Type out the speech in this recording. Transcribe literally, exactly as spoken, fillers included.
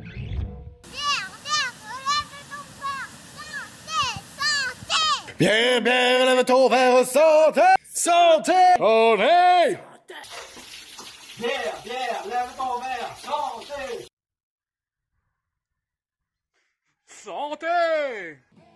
Bien, bien, lève ton verre, santé! Santé! Santé! Bière, bière, lève ton verre, santé! Santé!